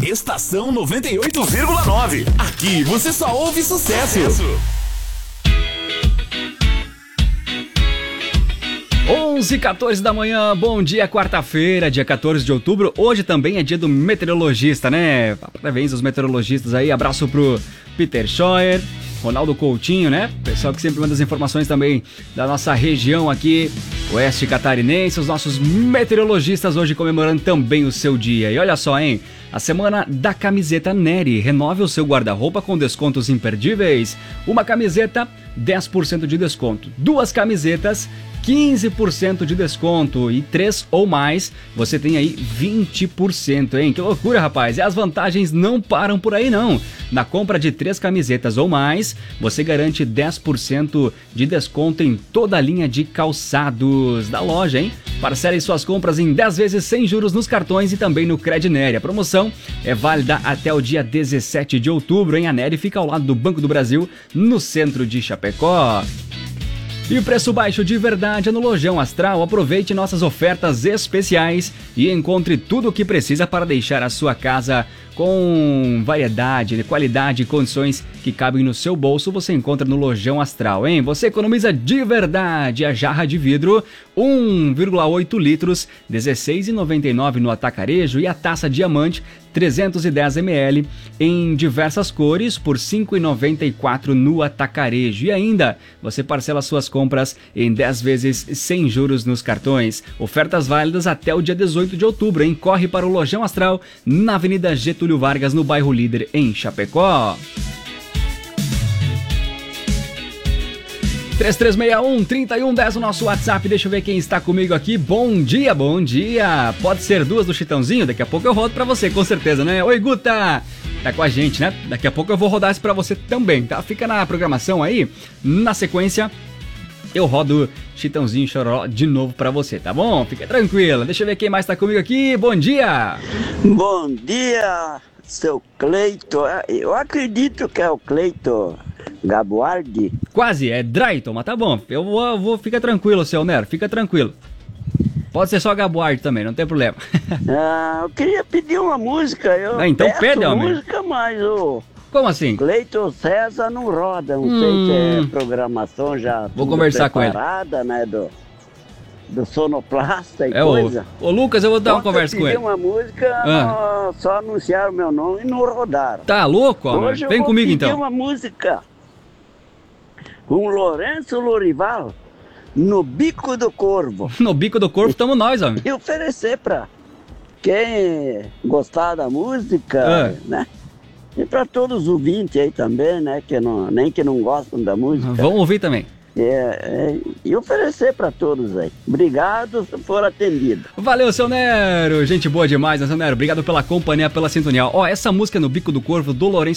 Estação 98,9. Aqui você só ouve sucesso. 11h14 da manhã, bom dia, quarta-feira, dia 14 de outubro. Hoje também é dia do meteorologista, né? Parabéns aos meteorologistas aí, abraço pro Peter Scheuer, Ronaldo Coutinho, né? Pessoal que sempre manda as informações também da nossa região aqui, oeste catarinense. Os nossos meteorologistas hoje comemorando também o seu dia. E olha só, hein? A semana da camiseta Nery. Renove o seu guarda-roupa com descontos imperdíveis. Uma camiseta, 10% de desconto. Duas camisetas, 15% de desconto, e 3 ou mais, você tem aí 20%, hein? Que loucura, rapaz! E as vantagens não param por aí, não. Na compra de 3 camisetas ou mais, você garante 10% de desconto em toda a linha de calçados da loja, hein? Parcele suas compras em 10 vezes sem juros nos cartões e também no Crednery. A promoção é válida até o dia 17 de outubro, hein? A Nery fica ao lado do Banco do Brasil, no centro de Chapecó. E preço baixo de verdade é no Lojão Astral. Aproveite nossas ofertas especiais e encontre tudo o que precisa para deixar a sua casa com variedade, qualidade e condições que cabem no seu bolso. Você encontra no Lojão Astral, hein? Você economiza de verdade. A jarra de vidro 1,8 litros, R$16,99 no atacarejo, e a taça diamante 310 ml em diversas cores por R$5,94 no atacarejo. E ainda, você parcela suas compras em 10 vezes sem juros nos cartões. Ofertas válidas até o dia 18 de outubro, hein? Corre para o Lojão Astral, na Avenida Getúlio Vargas, no bairro Líder, em Chapecó. 3361-3110, o nosso WhatsApp. Deixa eu ver quem está comigo aqui. Bom dia, bom dia. Pode ser duas do Chitãozinho? Daqui a pouco eu rodo pra você, com certeza, né? Oi, Guta! Tá com a gente, né? Daqui a pouco eu vou rodar isso pra você também, tá? Fica na programação aí. Na sequência, eu rodo Chitãozinho Chororó de novo pra você, tá bom? Fica tranquila. Deixa eu ver quem mais tá comigo aqui. Bom dia! Bom dia, seu Cleito. Eu acredito que é o Cleito Gabuardi. Quase, é Drayton, mas tá bom. Eu vou, fica tranquilo, seu Nero, fica tranquilo. Pode ser só Gabuardi também, não tem problema. Eu queria pedir uma música. Então pede, homem. Música, mas o Como assim? Cleito César não roda. Não sei se é programação já. Vou conversar com ele. Né, do sonoplasta e coisa. Ô Lucas, eu vou dar uma conversa com ele. Uma música, só anunciaram meu nome e não rodaram. Tá louco, homem? Hoje Vem comigo então. Uma música com Lourenço Lorival, No Bico do Corvo. No Bico do Corvo estamos nós, homem. E oferecer pra quem gostar da música, né? E pra todos os ouvintes aí também, né? Nem que não gostam da música. Vamos ouvir também. E oferecer para todos aí. Obrigado se for atendido. Valeu, seu Nero. Gente boa demais, né, seu Nero? Obrigado pela companhia, pela sintonia. Ó, essa música No Bico do Corvo, do Lourenço